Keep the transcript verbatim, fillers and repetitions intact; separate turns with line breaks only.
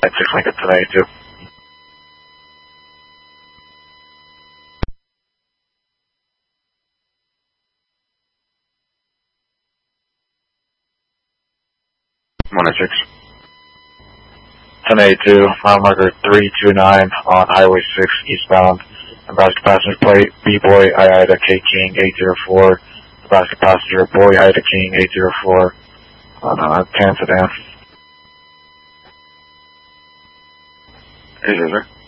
At six Lincoln ten eighty-two. one oh six. ten eighty-two, mile marker three two nine on Highway six eastbound. Nebraska passenger plate B-Boy I Ida K King eight zero four. Nebraska passenger Boy Ida King eight zero four on uh, Tan Sedan. Hey, sir.